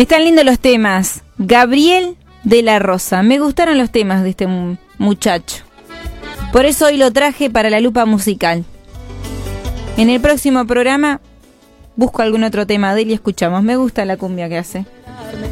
Están lindos los temas. Gabriel de la Rosa. Me gustaron los temas de este muchacho. Por eso hoy lo traje para la lupa musical. En el próximo programa busco algún otro tema de él y escuchamos. Me gusta la cumbia que hace.